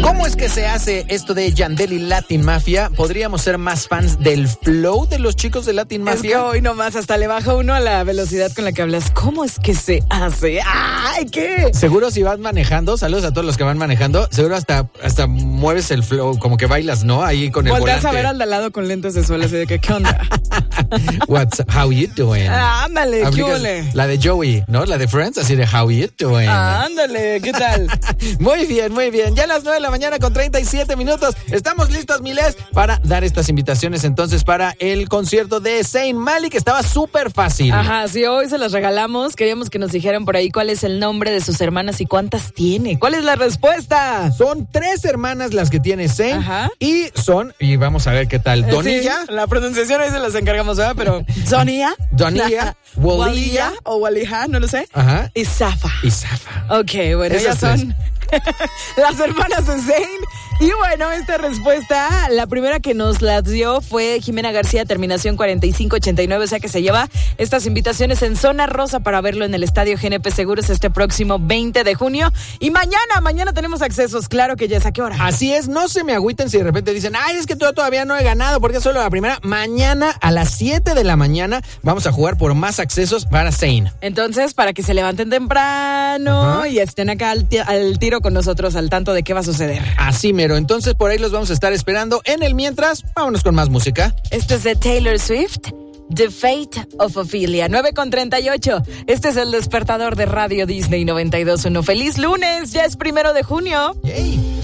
¿Cómo es que se hace esto de Yandel y Latin Mafia? ¿Podríamos ser más fans del flow de los chicos de Latin Mafia? Es que hoy nomás hasta le baja uno a la velocidad con la que hablas. ¿Cómo es que se hace? ¡Ay, qué! Seguro si vas manejando, saludos a todos los que van manejando, seguro hasta mueves el flow, como que bailas, ¿no? Ahí con el volante. Volteas a ver al de al lado con lentes de sol, así de que, ¿qué onda? How you doing? Ándale, ¿qué ole? La de Joey, ¿no? La de Friends, así de how you doing? Ándale, ¿qué tal? Muy bien, muy bien. Ya a las 9 de la mañana con 37 minutos. Estamos listos, Miles, para dar estas invitaciones entonces para el concierto de Zayn Malik. Estaba súper fácil. Ajá, sí, hoy se las regalamos. Queríamos que nos dijeran por ahí cuál es el nombre de sus hermanas y cuántas tiene. ¿Cuál es la respuesta? Son 3 hermanas las que tiene Zayn. Ajá. Y vamos a ver qué tal. Donilla. Sí, la pronunciación ahí se las encargamos, ¿verdad? Pero Donilla, Waliyah o Waliyah, no lo sé. Ajá. Y Safa. Ok, bueno, Esas ellas son las hermanas de Zayn. Y bueno, esta respuesta, la primera que nos la dio fue Jimena García, terminación 4589, o sea que se lleva estas invitaciones en Zona Rosa para verlo en el Estadio GNP Seguros este próximo 20 de junio. Y mañana tenemos accesos, claro que ya es. ¿A qué hora? Así es, no se me agüiten si de repente dicen, ay, es que yo todavía no he ganado, porque es solo la primera. Mañana a las 7 de la mañana vamos a jugar por más accesos para Zayn. Entonces, para que se levanten temprano y estén acá al tiro con nosotros, al tanto de qué va a suceder. Así mero, entonces por ahí los vamos a estar esperando. En el mientras, vámonos con más música. Este es de Taylor Swift, The Fate of Ophelia, 9:38. Este es el despertador de Radio Disney 92.1. ¡Feliz lunes! Ya es 1 de junio. ¡Yay!